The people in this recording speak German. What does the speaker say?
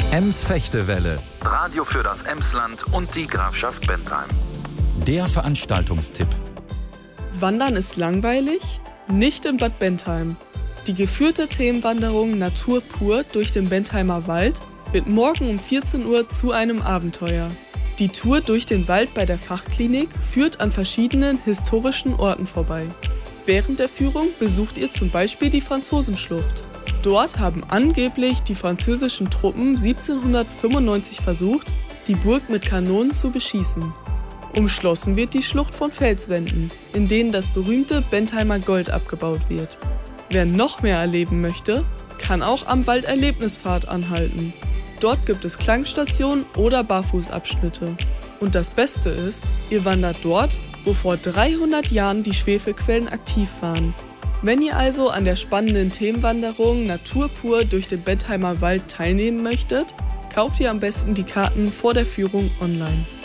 Ems-Fechtewelle, Radio für das Emsland und die Grafschaft Bentheim. der Veranstaltungstipp. Wandern ist langweilig? Nicht in Bad Bentheim. Die geführte Themenwanderung Natur pur durch den Bentheimer Wald wird morgen um 14 Uhr zu einem Abenteuer. Die Tour durch den Wald bei der Fachklinik führt an verschiedenen historischen Orten vorbei. Während der Führung besucht ihr zum Beispiel die Franzosenschlucht. Dort haben angeblich die französischen Truppen 1795 versucht, die Burg mit Kanonen zu beschießen. Umschlossen wird die Schlucht von Felswänden, in denen das berühmte Bentheimer Gold abgebaut wird. Wer noch mehr erleben möchte, kann auch am Walderlebnispfad anhalten. Dort gibt es Klangstationen oder Barfußabschnitte. Und das Beste ist, ihr wandert dort, wo vor 300 Jahren die Schwefelquellen aktiv waren. Wenn ihr also an der spannenden Themenwanderung Natur pur durch den Bentheimer Wald teilnehmen möchtet, kauft ihr am besten die Karten vor der Führung online.